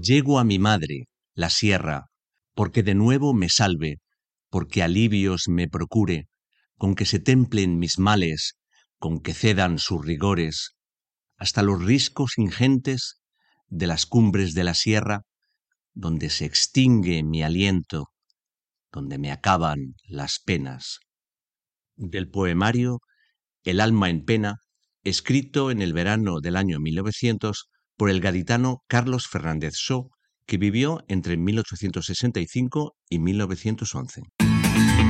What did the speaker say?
Llego a mi madre, la sierra, porque de nuevo me salve, porque alivios me procure, con que se templen mis males, con que cedan sus rigores, hasta los riscos ingentes de las cumbres de la sierra, donde se extingue mi aliento, donde me acaban las penas. Del poemario El alma en pena, escrito en el verano del año 1900 por el gaditano Carlos Fernández Shaw, que vivió entre 1865 y 1911.